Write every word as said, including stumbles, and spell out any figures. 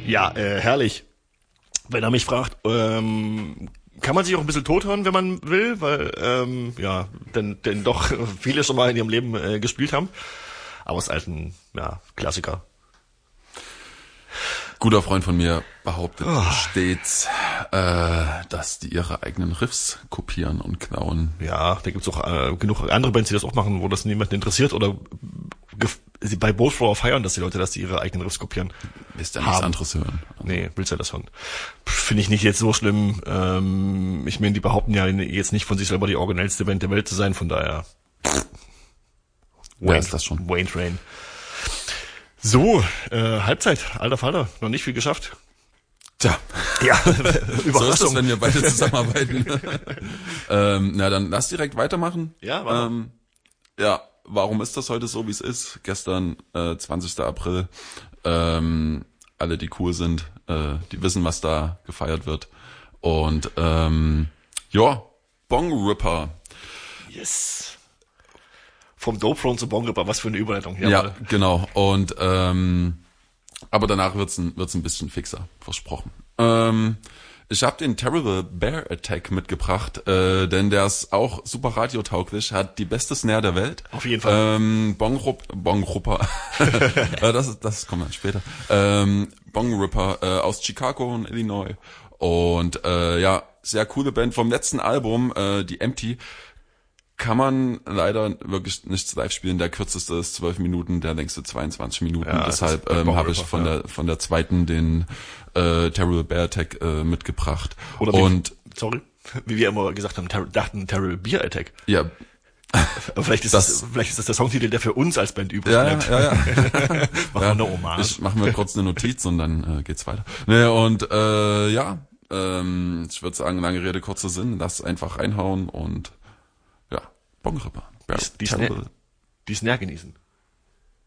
Ja, äh, herrlich. Wenn er mich fragt, ähm, kann man sich auch ein bisschen tot hören, wenn man will, weil, ähm, ja, denn, denn doch viele schon mal in ihrem Leben äh, gespielt haben. Aber es ist halt ein, ja, Klassiker. Guter Freund von mir behauptet oh. stets, äh, dass die ihre eigenen Riffs kopieren und klauen. Ja, da gibt's auch äh, genug andere Bands, die das auch machen, wo das niemanden interessiert oder gef- bei Bolt Thrower feiern, dass die Leute, dass die ihre eigenen Riffs kopieren. Willst du ja nichts anderes hören? Also. Nee, willst du ja das hören. Finde ich nicht jetzt so schlimm. Ähm, ich meine, die behaupten ja jetzt nicht von sich selber die originellste Band der Welt zu sein, von daher. Wer ist das schon? Wayne Train. So, äh, Halbzeit, alter Falter, noch nicht viel geschafft. Tja, ja, Überraschung. So ist es, wenn wir beide zusammenarbeiten. ähm, na, dann lass direkt weitermachen. Ja, warte. Ähm, ja, warum ist das heute so, wie es ist? Gestern, äh, zwanzigster April. Ähm, alle, die cool sind, äh, die wissen, was da gefeiert wird. Und ähm, ja, Bong Ripper. Yes. Vom Dope Throne zu Bong Ripper, was für eine Überleitung. Ja, ja genau. Und ähm, aber danach wird's ein, wird's ein bisschen fixer, versprochen. Ähm, ich habe den Terrible Bear Attack mitgebracht, äh, denn der ist auch super radiotauglich, hat die beste Snare der Welt. Auf jeden Fall. Ähm, Bong Rup, Bong Ripper, das das kommt dann später. Ähm, Bong Ripper äh, aus Chicago in Illinois und äh, ja, sehr coole Band vom letzten Album, äh, die Empty. Kann man leider wirklich nicht live spielen. Der kürzeste ist zwölf Minuten, der längste zweiundzwanzig Minuten. Ja, deshalb ähm, habe ich von ja. der von der zweiten den äh, Terrible Bear Attack äh, mitgebracht. Oder wie, und sorry, wie wir immer gesagt haben, ter- dachten Terrible Beer Attack. Ja. Aber vielleicht ist das, das vielleicht ist das der Songtitel, der für uns als Band übrig ja, bleibt. Ja, ja, ja. Machen ja, wir eine Hommage. Ich mache mir kurz eine Notiz und dann äh, geht's weiter. Nee, und äh, ja, ähm, ich würde sagen, lange Rede, kurzer Sinn. Lass einfach reinhauen und ja, Bong Ripper. Die, die, Snare, die Snare genießen.